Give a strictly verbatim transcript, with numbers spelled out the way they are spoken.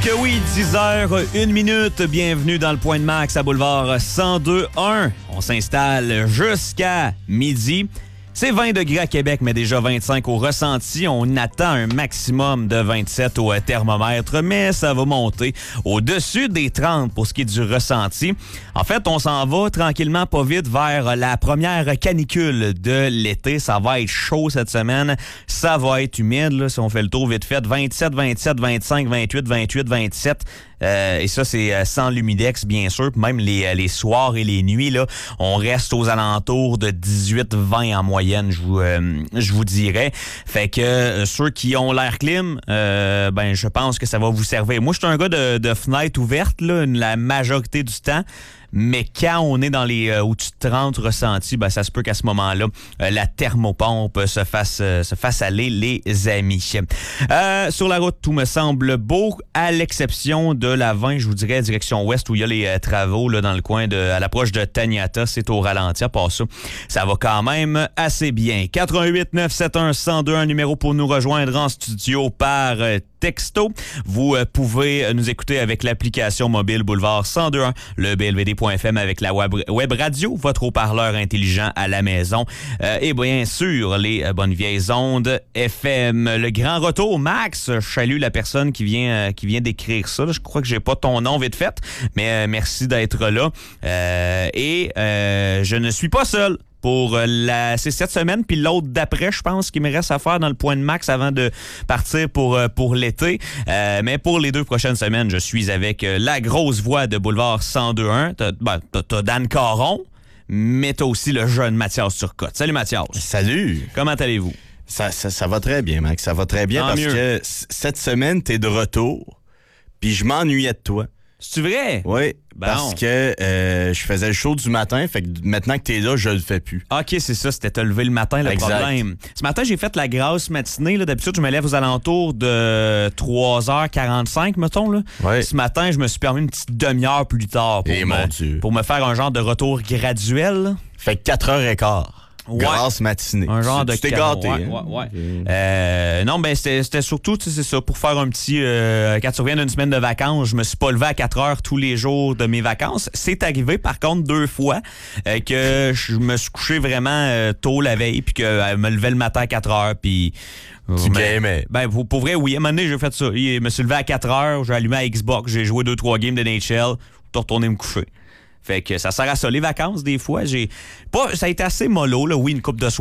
Que oui, dix heures, une minute. Bienvenue dans le Point de Max à Boulevard cent deux un. On s'installe jusqu'à midi. C'est vingt degrés à Québec, mais déjà vingt-cinq au ressenti. On attend un maximum de vingt-sept au thermomètre, mais ça va monter au-dessus des trente pour ce qui est du ressenti. En fait, on s'en va tranquillement, pas vite, vers la première canicule de l'été. Ça va être chaud cette semaine. Ça va être humide, là, si on fait le tour vite fait. vingt-sept, vingt-sept, vingt-cinq, vingt-huit, vingt-huit, vingt-sept. Euh, et ça, c'est sans l'humidex, bien sûr. Puis même les, les soirs et les nuits, là, on reste aux alentours de dix-huit vingt en moyenne, je vous, euh, je vous dirais. Fait que euh, ceux qui ont l'air clim, euh, ben je pense que ça va vous servir. Moi, je suis un gars de, de fenêtre ouverte là, la majorité du temps. Mais quand on est dans les euh, au-dessus de trente ressentis, ben ça se peut qu'à ce moment-là, euh, la thermopompe se fasse euh, se fasse aller, les amis. Euh, sur la route, tout me semble beau, à l'exception de la vingt, je vous dirais, direction ouest, où il y a les euh, travaux là, dans le coin de à l'approche de Taniata. C'est au ralenti. À part ça, ça va quand même assez bien. quatre un huit neuf sept un un zéro deux, un numéro pour nous rejoindre en studio par euh, texto. Vous euh, pouvez euh, nous écouter avec l'application mobile Boulevard cent deux un, le B L V D point F M avec la web, web radio, votre haut-parleur intelligent à la maison euh, et bien sûr les euh, bonnes vieilles ondes F M. Le grand retour, Max, je salue la personne qui vient euh, qui vient d'écrire ça. Là, je crois que j'ai pas ton nom vite fait, mais euh, merci d'être là. Euh, et euh, je ne suis pas seul. Pour la, c'est cette semaine, puis l'autre d'après, je pense qu'il me reste à faire dans le Point de Max avant de partir pour, pour l'été. Euh, mais pour les deux prochaines semaines, je suis avec la grosse voix de Boulevard cent deux un. T'as, ben, t'as, t'as Dan Caron, mais t'as aussi le jeune Mathias Turcotte. Salut Mathias. Salut. Comment allez-vous? Ça, ça, ça va très bien, Max. Ça va très bien. Tant parce mieux. Que c- cette semaine, t'es de retour, puis je m'ennuyais de toi. C'est-tu vrai? Oui, bon. Parce que euh, je faisais le show du matin, fait que maintenant que t'es là, je le fais plus. OK, c'est ça, c'était te lever le matin, le exact. Problème. Ce matin, j'ai fait la grasse matinée. Là. D'habitude, je me lève aux alentours de trois heures quarante-cinq, mettons. Là. Ouais. Ce matin, je me suis permis une petite demi-heure plus tard pour, Et me, mon Dieu. pour me faire un genre de retour graduel. Là. Fait que quatre heures quinze. Ouais. Grasse matinée. Un genre de... Tu t'es gâté. Ouais, hein? ouais, ouais. Okay. Euh, non, ben c'était, c'était surtout, tu sais, c'est ça, pour faire un petit... Euh, quand tu reviens d'une semaine de vacances, je me suis pas levé à quatre heures tous les jours de mes vacances. C'est arrivé, par contre, deux fois euh, que je me suis couché vraiment euh, tôt la veille, puis que euh, me levais le matin à quatre heures, puis... Tu gamais. Ben, pour, pour vrai, oui. À un moment donné, j'ai fait ça. Je me suis levé à quatre heures, j'ai allumé à Xbox, j'ai joué deux trois games de N H L, puis retourné me coucher. Fait que ça sert à ça, les vacances, des fois. J'ai pas, ça a été assez mollo, là. Oui, une couple de soirs.